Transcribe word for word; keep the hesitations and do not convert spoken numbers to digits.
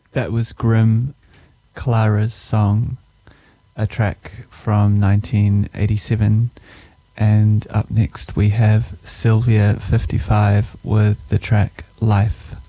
That was Grim, Clara's Song, a track from nineteen eighty-seven. And up next we have Sylvia fifty-five with the track Life.